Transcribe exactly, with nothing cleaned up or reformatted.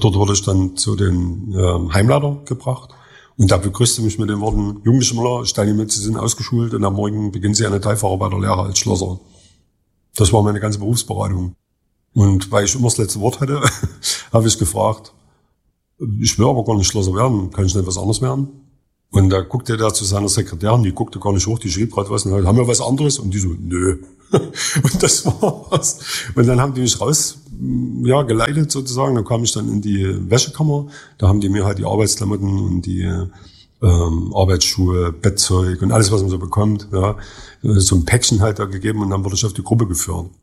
dort wurde ich dann zu den äh, Heimleiter gebracht. Und da begrüßte mich mit den Worten, Junge Müller, ich teile mit, Sie sind ausgeschult und am Morgen beginnen Sie eine Teilfacharbeiterlehre als Schlosser. Das war meine ganze Berufsberatung. Und weil ich immer das letzte Wort hatte, habe ich gefragt, ich will aber gar nicht Schlosser werden, kann ich nicht was anderes werden? Und da guckte der zu seiner Sekretärin, die guckte gar nicht hoch, die schrieb gerade was, und haben wir was anderes? Und die so, nö. Und das war was. Und dann haben die mich raus, ja, geleitet sozusagen. Dann kam ich dann in die Wäschekammer. Da haben die mir halt die Arbeitsklamotten und die ähm, Arbeitsschuhe, Bettzeug und alles, was man so bekommt, ja, so ein Päckchen halt da gegeben. Und dann wurde ich auf die Gruppe geführt.